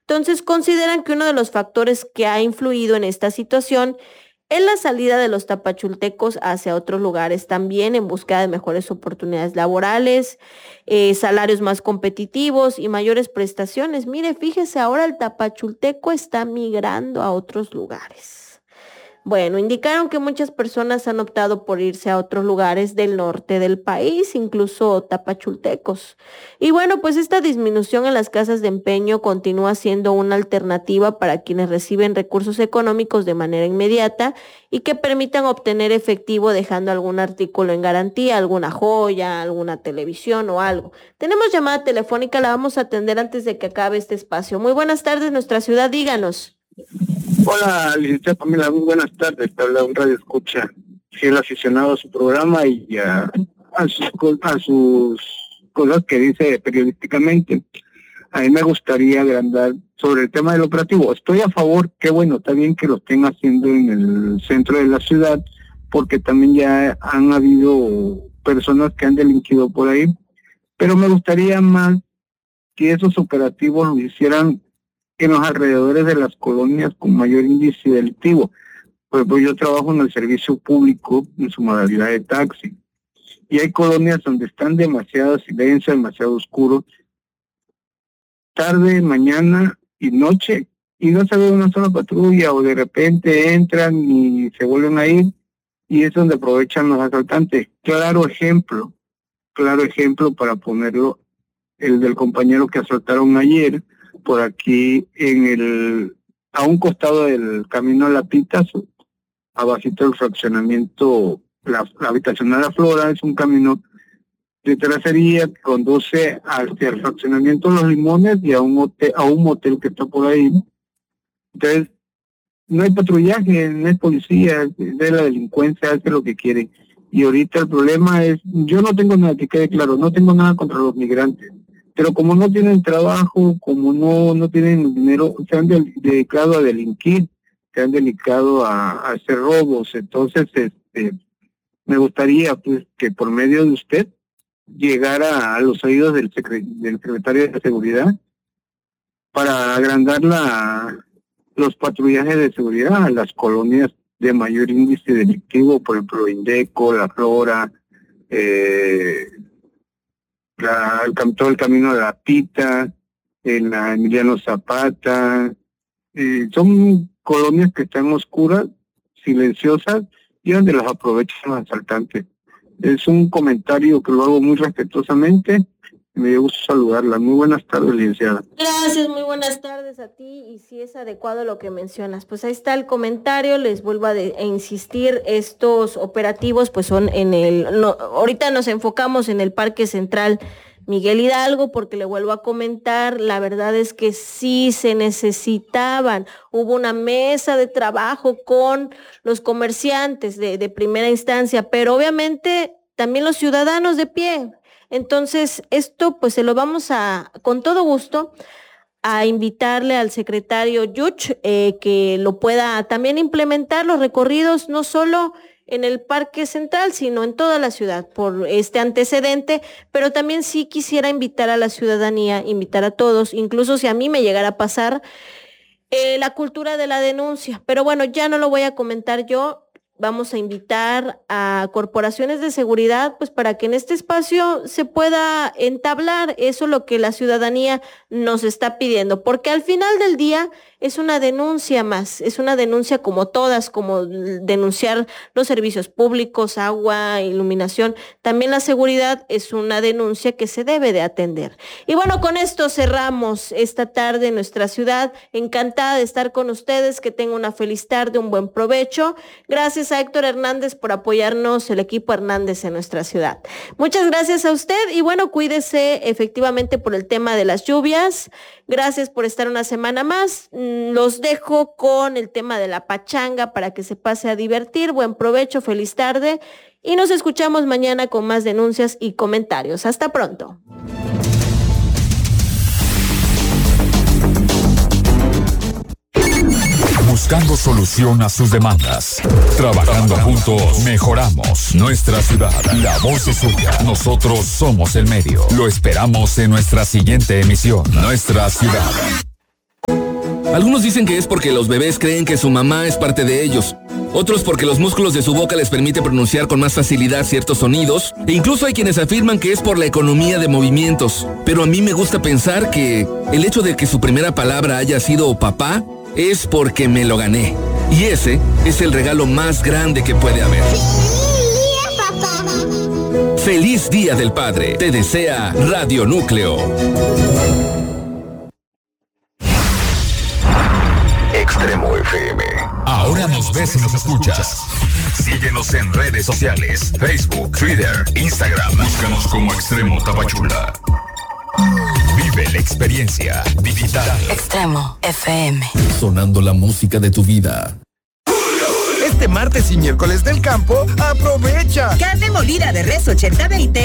Entonces consideran que uno de los factores que ha influido en esta situación es la salida de los tapachultecos hacia otros lugares también en búsqueda de mejores oportunidades laborales, salarios más competitivos y mayores prestaciones. Mire, fíjese, ahora el tapachulteco está migrando a otros lugares. Bueno, indicaron que muchas personas han optado por irse a otros lugares del norte del país, incluso tapachultecos. Y bueno, pues esta disminución en las casas de empeño continúa siendo una alternativa para quienes reciben recursos económicos de manera inmediata y que permitan obtener efectivo dejando algún artículo en garantía, alguna joya, alguna televisión o algo. Tenemos llamada telefónica, la vamos a atender antes de que acabe este espacio. Muy buenas tardes, nuestra ciudad, díganos. Hola, licenciada Pamela, muy buenas tardes. Te habla un radio escucha, fiel aficionado a su programa y a sus cosas que dice periodísticamente. A mí me gustaría agrandar sobre el tema del operativo. Estoy a favor, qué bueno, está bien que lo estén haciendo en el centro de la ciudad, porque también ya han habido personas que han delinquido por ahí, pero me gustaría más que esos operativos lo hicieran en los alrededores de las colonias con mayor índice delictivo. Pues yo trabajo en el servicio público en su modalidad de taxi y hay colonias donde están demasiado silencio, demasiado oscuro, tarde, mañana y noche, y no se ve una sola patrulla, o de repente entran y se vuelven a ir, y es donde aprovechan los asaltantes. Claro ejemplo para ponerlo, el del compañero que asaltaron ayer, por aquí a un costado del camino a La Pita, abajito del fraccionamiento, la habitacional La Flora, es un camino de terracería que conduce hacia el fraccionamiento Los Limones y a un motel que está por ahí. Entonces, no hay patrullaje, no hay policía, de la delincuencia, hace lo que quiere. Y ahorita el problema es, yo no tengo nada, que quede claro, no tengo nada contra los migrantes, pero como no tienen trabajo, como no tienen dinero, se han dedicado a delinquir, se han dedicado a hacer robos. Entonces, me gustaría pues que por medio de usted llegara a los oídos del secretario de Seguridad para agrandar los patrullajes de seguridad a las colonias de mayor índice delictivo, por ejemplo, Indeco, La Flora, todo el camino de La Pita, en la Emiliano Zapata. Son colonias que están oscuras, silenciosas, y donde las aprovechan los asaltantes. Es un comentario que lo hago muy respetuosamente. Me dio gusto saludarla. Muy buenas tardes, licenciada. Gracias, muy buenas tardes a ti, y si es adecuado lo que mencionas, pues ahí está el comentario. Les vuelvo a insistir, estos operativos pues son ahorita nos enfocamos en el Parque Central Miguel Hidalgo, porque le vuelvo a comentar, la verdad es que sí se necesitaban. Hubo una mesa de trabajo con los comerciantes de primera instancia, pero obviamente también los ciudadanos de pie. Entonces, esto pues se lo vamos con todo gusto, a invitarle al secretario Yuch que lo pueda también implementar los recorridos, no solo en el Parque Central, sino en toda la ciudad, por este antecedente, pero también sí quisiera invitar a la ciudadanía, invitar a todos, incluso si a mí me llegara a pasar, la cultura de la denuncia. Pero bueno, ya no lo voy a comentar yo. Vamos a invitar a corporaciones de seguridad, pues para que en este espacio se pueda entablar eso, lo que la ciudadanía nos está pidiendo, porque al final del día es una denuncia más, es una denuncia como todas, como denunciar los servicios públicos, agua, iluminación. También la seguridad es una denuncia que se debe de atender. Y bueno, con esto cerramos esta tarde en nuestra ciudad. Encantada de estar con ustedes, que tengan una feliz tarde, un buen provecho. Gracias a Héctor Hernández por apoyarnos, el equipo Hernández en nuestra ciudad. Muchas gracias a usted, y bueno, cuídese efectivamente por el tema de las lluvias. Gracias por estar una semana más. Los dejo con el tema de la pachanga para que se pase a divertir. Buen provecho, feliz tarde, y nos escuchamos mañana con más denuncias y comentarios. Hasta pronto. Buscando solución a sus demandas. Trabajando juntos, mejoramos nuestra ciudad. La voz es suya. Nosotros somos el medio. Lo esperamos en nuestra siguiente emisión. Nuestra ciudad. Algunos dicen que es porque los bebés creen que su mamá es parte de ellos. Otros porque los músculos de su boca les permite pronunciar con más facilidad ciertos sonidos. E incluso hay quienes afirman que es por la economía de movimientos. Pero a mí me gusta pensar que el hecho de que su primera palabra haya sido papá es porque me lo gané. Y ese es el regalo más grande que puede haber. ¡Feliz Día del Padre! Te desea Radio Núcleo. Extremo FM. Ahora nos ves y nos escuchas. Síguenos en redes sociales: Facebook, Twitter, Instagram. Búscanos como Extremo Tapachula. Vive la experiencia digital. Extremo FM. Sonando la música de tu vida. Este martes y miércoles del campo, aprovecha. Carne molida de res 80-20